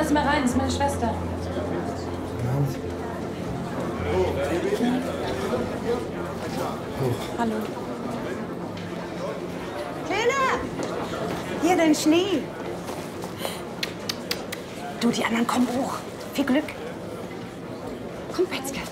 lass mal rein, das ist meine Schwester. Hallo. Kleiner! Hier dein Schnee. Du, die anderen kommen hoch. Viel Glück. Komm, Petzke.